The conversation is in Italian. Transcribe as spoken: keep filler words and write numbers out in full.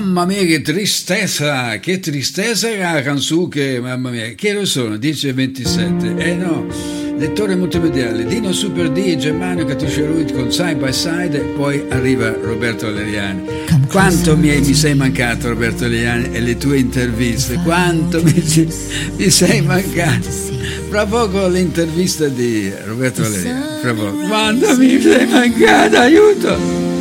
Mamma mia, che tristezza, che tristezza la canzone, mamma mia. Che ore sono? dieci e ventisette. Eh no, lettore multimediale, Dino Super D e Germano Caticeruit con Side by Side, e poi arriva Roberto Valeriani. Quanto mi, mi sei mancato, Roberto Valeriani, e le tue interviste, quanto mi, mi sei mancato. Fra poco l'intervista di Roberto Valeriani, fra poco. Quanto mi sei mancato, aiuto!